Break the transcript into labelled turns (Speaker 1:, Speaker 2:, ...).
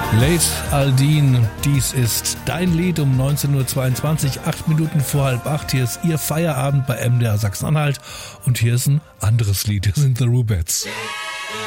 Speaker 1: Late Aldin, dies ist dein Lied um 19.22 Uhr, 8 Minuten vor 7:30. Hier ist Ihr Feierabend bei MDR Sachsen-Anhalt und hier ist ein anderes Lied, hier sind The Rubettes.